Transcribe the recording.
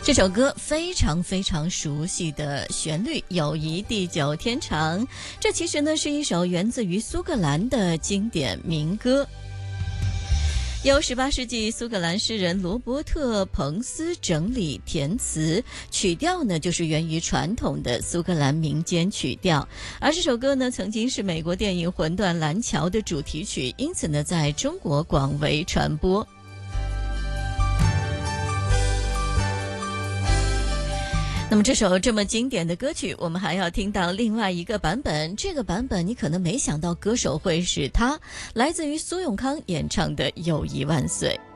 这首歌非常非常熟悉的旋律，友谊地久天长。这其实呢是一首源自于苏格兰的经典民歌，由18世纪苏格兰诗人罗伯特·彭斯整理填词，曲调呢就是源于传统的苏格兰民间曲调。而这首歌呢曾经是美国电影《魂断蓝桥》的主题曲，因此呢在中国广为传播。那么这首这么经典的歌曲，我们还要听到另外一个版本。这个版本你可能没想到歌手会是他，来自于苏永康演唱的《友谊万岁》。